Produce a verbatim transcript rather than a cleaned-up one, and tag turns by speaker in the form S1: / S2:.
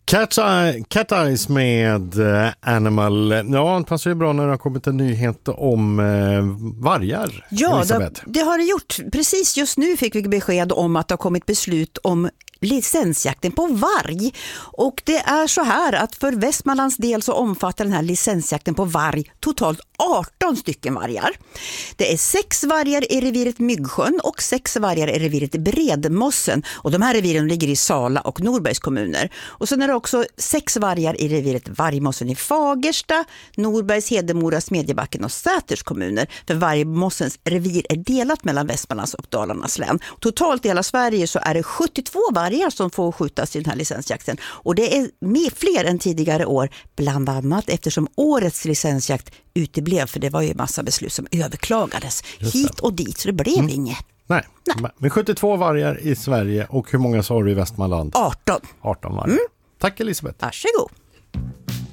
S1: Cat, eye, Cat Eyes med uh, Animal. Ja, det passar ju bra när det har kommit en nyhet om uh, vargar.
S2: Ja, det, det har det gjort. Precis just nu fick vi besked om att det har kommit beslut om licensjakten på varg. Och det är så här att för Västmanlands del så omfattar den här licensjakten på varg totalt arton stycken vargar. Det är sex vargar i reviret Myggsjön och sex vargar i reviret Bredmossen. Och de här reviren ligger i Sala och Norbergs kommuner. Och sen är det också sex vargar i reviret Vargmossen i Fagersta, Norbergs, Hedemora, Smedjebacken och Säters kommuner. För Vargmossens revir är delat mellan Västmanlands och Dalarnas län. Totalt i hela Sverige så är det sjuttiotvå vargar som får skjutas i den här licensjakten. Och det är med fler än tidigare år, bland annat eftersom årets licensjakt uteblev, för det var ju en massa beslut som överklagades hit och dit, så det blev mm. inget.
S1: Nej. Nej, men sjuttiotvå vargar i Sverige och hur många sa du i Västmanland?
S2: arton.
S1: arton vargar. Mm. Tack Elisabeth.
S2: Varsågod.